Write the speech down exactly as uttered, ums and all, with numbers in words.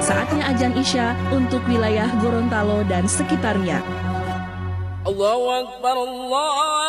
saatnya azan Isya untuk wilayah Gorontalo dan sekitarnya. Allahu Akbar, Allah.